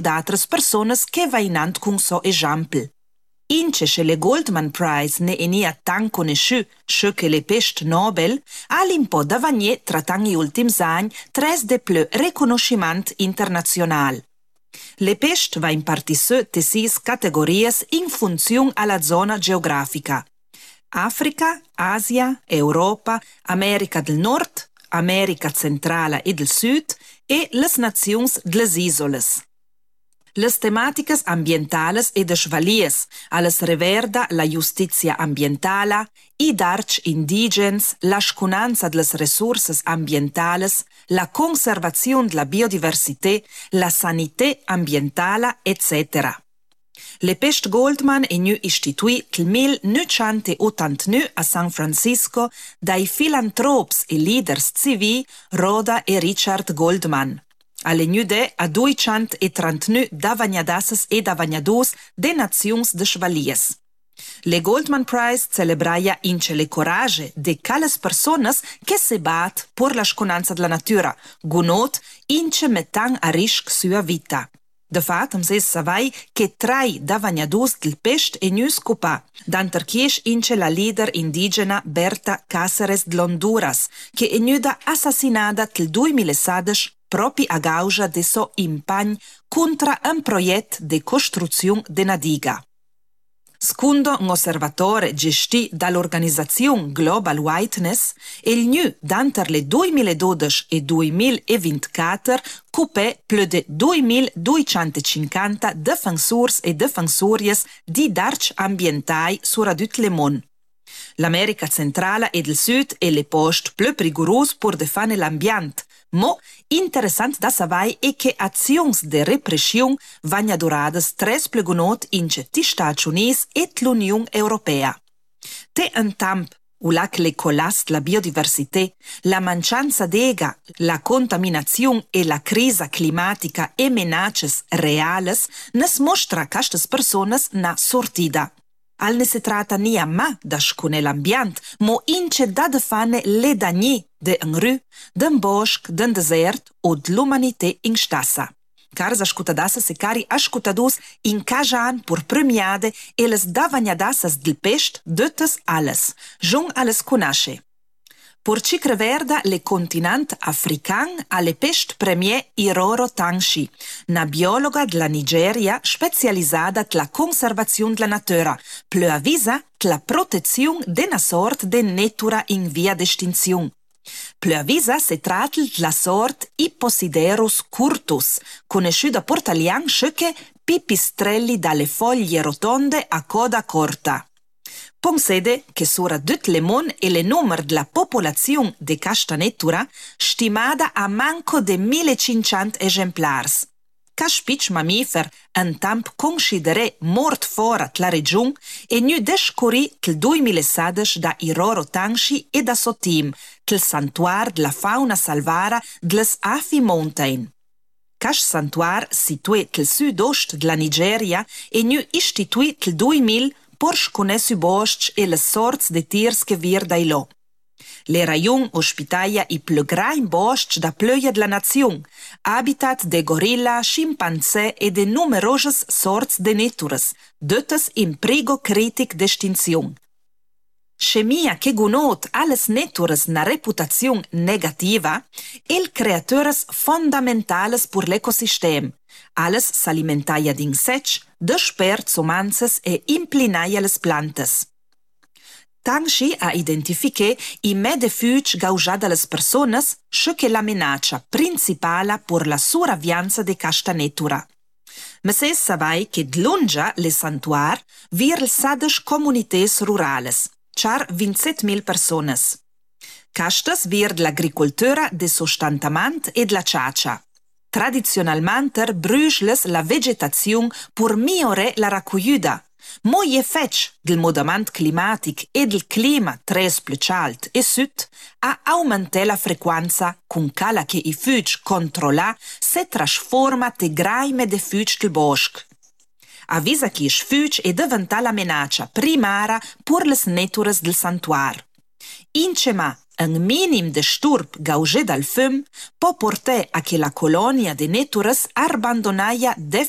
d'altras personas che vainant cun so esempel. Ince che le Goldman Prize ne enia tan conosciu, sce che le pest Nobel, ha l'impo davanier tratang i ultims any tres de plö reconosciment internazional. Le pest va impartissö te 6 categorias in funziun alla zona geografica. Africa, Asia, Europa, America del Nord, America centrala e del Sud e les naziuns dlas isolas. Les tematicas ambientales e de svalies, alles reverda la justizia ambientala, i darci indigens, la scunanza dlas resurses ambientales, la conservazione della biodiversità, la sanità ambientala, etc. Le pest Goldman è nu istituì nel 1989 a San Francisco dai filantrops e leaders civi Rhoda e Richard Goldman. Alle nude a 239 davagnadasses e davagnadus de naziuns de svalies. Le Goldman Prize celebraia ince le corage de cales personas che se bat por la sconanza della natura, gunot ince metan a risc sua vita. De fat, am ses savai che trai davagnadus del pest e nu scopa, d'anterchiesch ince la leader indigena Berta Cáceres de Honduras, che è nuda assassinada til 2016 propi a causa de so impagn contra un proiect de costruzione de na diga. Secondo un osservatore gestì dall'organizzazione Global Witness, il nu d'anter le 2012 e 2024 cupè più di 2250 difensors e difensories di darci ambientai sur tut le mon. L'America centrale e del Sud è le post più rigorose per defane l'ambiente, mo interessant da savai è che azions de repression vagna durades tres plegunot in ti Stati Uniti e l'Unione Europea. Te un tamp ulac le colast la biodiversità, la mancanza d'ega, la contaminazione e la crisi climatica e menaces reales nes mostra castas personas na sortida. Al ne se trata nia ma da scune l'ambient, mo ince da defane le dagni de un rü, d'un bosc, d'un desert o de l'umanité in stassa. Caras ascutadassas e cari ascutadus in cajan pur premiade e les davagnadassas del pest döttes alles, jung alles conosce. Por cicre verda le continent african alle pest premier Iroro Tangshi, na biologa della Nigeria specializzata la conservazione della natura, plö avisa la protezione de na sort de natura in via d'estinzione. Plö avisa se tratta la sort Ipposiderus curtus, conosciuta portalian sceche pipistrelli dalle foglie rotonde a coda corta. Pomsede che sura dut le mon e le numero della popolazione de casta natura stimada a manco de 1500 esemplars. Caspic mammifer un tamp consideré mort fora la regione e nu descurì til 2016 da Iroro Tangshi e da Sotim, til santuar della fauna salvara dles Afi Mountain. Cash santuar situé til sud-ost della Nigeria e nu istituì til 2000 por sconessu bosc e le sorts de tiers che vir dai lo. Le raion ospitaia i plö grain bosc da plöia della naziun, habitat de gorilla, scimpanzé e de numeroses sorts de natures, döttes in prigo critic d'estinziun. Scemia che gunot alles natures na reputaziun negativa, el creatures fondamentales pur l'ecosistem. Alles s'alimentaia d'insects, de sperts umances e implinaia les plantes. Tangshi ha identifiché i medefuig gaujà de les personas, sce che la menacia principala pur la suravianza de casta natura. Ma se savai che d'lungia le santuar vir sades comunités rurales, char 27.000 personas. Castas vir l'agricoltura de sostantamant e la ciacia. Tradizionalmente brüschles la vegetazione pur migliore la raccogliuda. Mo gli effetti del mudament climatic e del clima tres più alt e sud a aumentare la frequenza con cala che i fuggi controlla se trasforma te graime de fuggi del bosco. Avvisa che i fuggi è diventata la minaccia primara pur les natures del santuar. Incema un minim de sturb gaugé dal fum può portare a che la colonia de natures abbandonaia